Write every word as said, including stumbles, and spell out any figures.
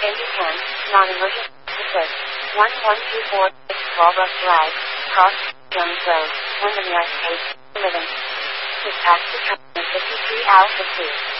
Kent, non-emergency service. one one two four, Walbrook Drive, Cross, Jones Road, Windermere, eight, Living. Dispatch to Company fifty-three Alpha two.